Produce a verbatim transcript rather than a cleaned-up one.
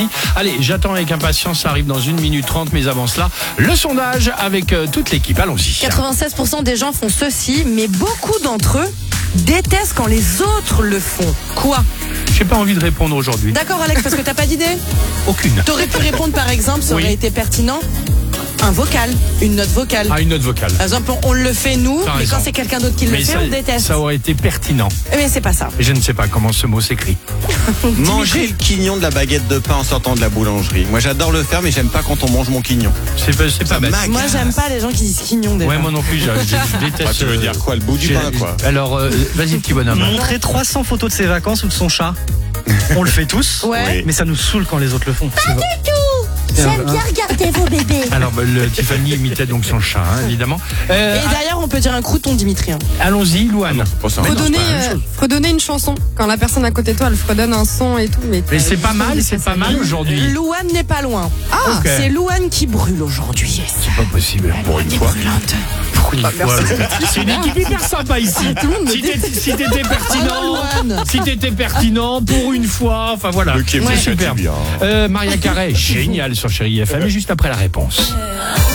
Allez, j'attends avec impatience, ça arrive dans une minute trente, mais avant cela, le sondage avec euh, toute l'équipe. Allons-y. quatre-vingt-seize pour cent des gens font ceci, mais beaucoup d'entre eux détestent quand les autres le font. Quoi ? J'ai pas envie de répondre aujourd'hui. D'accord Alex, parce que t'as pas d'idée ? Aucune. T'aurais pu répondre par exemple, ça aurait Oui. été pertinent, un vocal, une note vocale. Ah, une note vocale. Par exemple, on le fait nous, T'as mais raison. quand c'est quelqu'un d'autre qui le Mais fait, ça, on déteste. ça aurait été pertinent. Mais c'est pas ça. Et je ne sais pas comment ce mot s'écrit. Manger le quignon de la baguette de pain en sortant de la boulangerie. Moi j'adore le faire, mais j'aime pas quand on mange mon quignon. C'est pas, c'est pas Ça bête. m'agace. Moi, j'aime pas les gens qui disent quignon déjà. Ouais, moi non plus, je, je- je déteste. Ah, tu veux dire quoi, le bout du j'ai- pain, quoi. Alors, euh, vas-y, petit bonhomme. Montrer trois cents photos de ses vacances ou de son chat. On le fait tous, Ouais. Oui. mais ça nous saoule quand les autres le font. J'aime bien regarder vos bébés. Alors, bah, le, Tiffany imitait donc son chat, hein, évidemment. Euh, Et derrière, on peut dire un crouton, Dimitri. hein. allons-y, Louane. Pas ça. Mais non, c'est Fredonner, pas la même euh, chose. fredonner une chanson. Quand la personne à côté de toi, elle fredonne un son et tout. Mais, Mais c'est pas mal, c'est pas mal aujourd'hui. Louane n'est pas loin. Ah, Ok. C'est Louane qui brûle aujourd'hui. C'est pas possible. Pour une fois. Pour une fois. C'est une équipe hyper sympa ici. Si t'étais si t'étais pertinent, Louane. si t'étais pertinent pour une fois, enfin voilà. Le Québec, C'est c'est super. bien. Euh, Maria Carré, génial sur Chérie F M, juste après la réponse.